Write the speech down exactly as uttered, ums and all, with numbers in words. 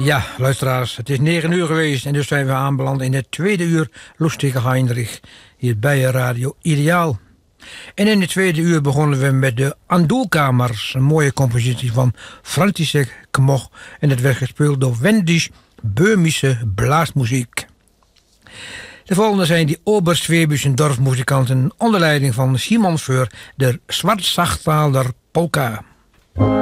Ja, luisteraars, het is negen uur geweest en dus zijn we aanbeland in het tweede uur Lustige Heinrich hier bij Radio Ideaal. En in het tweede uur begonnen we met de Andulkamers, een mooie compositie van František Kmoch en het werd gespeeld door Wendisch Böhmische blaasmuziek. De volgende zijn die Oberschwäbischen dorpsmuzikanten onder leiding van Simon Föhr, de Schwarzachtaler polka.